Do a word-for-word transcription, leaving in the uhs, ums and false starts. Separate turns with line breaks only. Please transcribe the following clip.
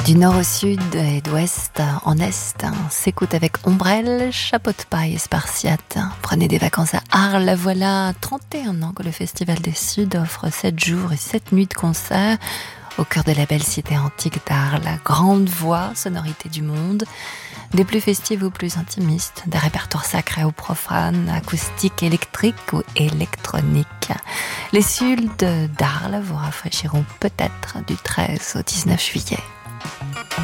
Du nord au sud et d'ouest en est, s'écoute avec ombrelle, chapeau de paille et spartiate. Prenez des vacances à Arles, voilà trente et un ans que le Festival des Suds offre sept jours et sept nuits de concert au cœur de la belle cité antique d'Arles. Grande voix, sonorité du monde, des plus festives aux plus intimistes, des répertoires sacrés aux profanes, acoustiques, électriques ou électroniques. Les Suds d'Arles vous rafraîchiront peut-être du treize au dix-neuf juillet.